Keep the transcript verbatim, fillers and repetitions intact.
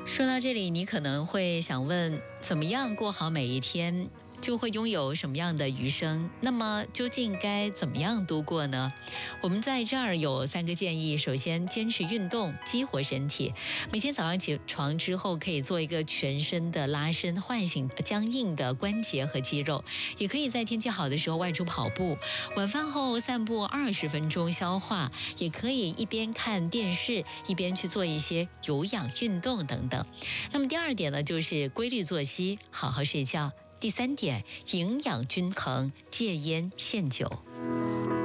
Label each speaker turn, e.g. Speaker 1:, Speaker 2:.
Speaker 1: 说到这里，你可能会想问，怎么样过好每一天，就会拥有什么样的余生？那么究竟该怎么样度过呢？我们在这儿有三个建议。首先，坚持运动，激活身体。每天早上起床之后，可以做一个全身的拉伸，唤醒僵硬的关节和肌肉。也可以在天气好的时候外出跑步，晚饭后散步二十分钟消化。也可以一边看电视，一边去做一些有氧运动等等。那么第二点呢，就是规律作息，好好睡觉。第三点，营养均衡，戒烟限酒。